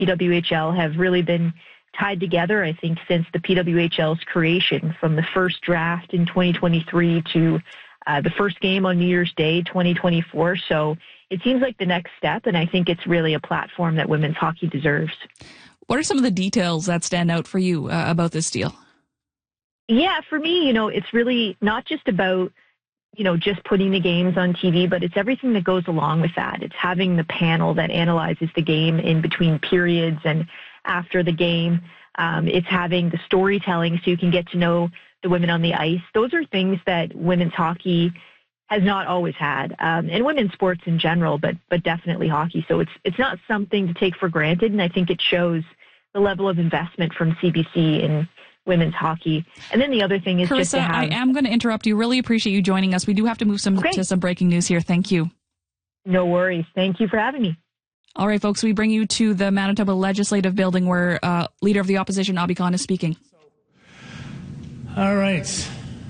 PWHL have really been tied together, I think, since the PWHL's creation, from the first draft in 2023 to the first game on New Year's Day 2024. So it seems like the next step, and I think it's really a platform that women's hockey deserves. What are some of the details that stand out for you about this deal? Yeah, for me, it's really not just about, just putting the games on TV, but it's everything that goes along with that. It's having the panel that analyzes the game in between periods and after the game. It's having the storytelling so you can get to know the women on the ice. Those are things that women's hockey has not always had, and women's sports in general, but definitely hockey. So it's not something to take for granted, and I think it shows the level of investment from CBC in women's hockey. And then the other thing is Carissa, just to have... I am going to interrupt you. Really appreciate you joining us. We do have to move to some breaking news here. Thank you. No worries. Thank you for having me. All right, folks, we bring you to the Manitoba Legislative Building where Leader of the Opposition, Abhi Khan, is speaking. All right.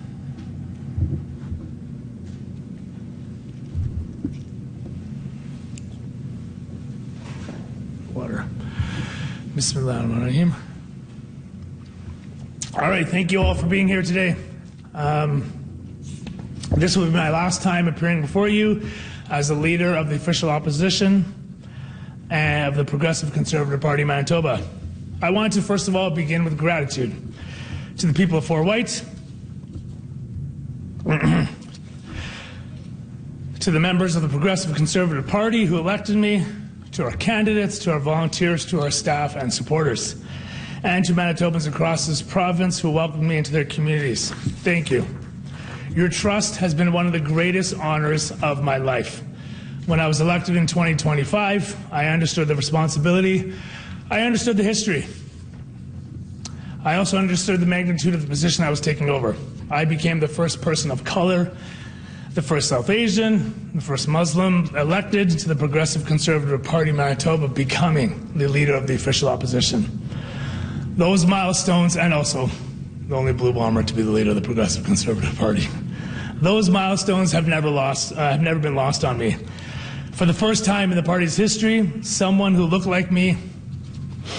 Water. Bismillahirrahmanirrahim. All right, thank you all for being here today. This will be my last time appearing before you as the leader of the official opposition of the Progressive Conservative Party Manitoba. I want to first of all begin with gratitude to the people of Fort White, to the members of the Progressive Conservative Party who elected me, to our candidates, to our volunteers, to our staff and supporters, and to Manitobans across this province who welcomed me into their communities. Thank you. Your trust has been one of the greatest honors of my life. When I was elected in 2025, I understood the responsibility. I understood the history. I also understood the magnitude of the position I was taking over. I became the first person of color, the first South Asian, the first Muslim elected to the Progressive Conservative Party Manitoba, becoming the leader of the official opposition. Those milestones, and also the only blue bomber to be the leader of the Progressive Conservative Party. Those milestones have never been lost on me. For the first time in the party's history, someone who looked like me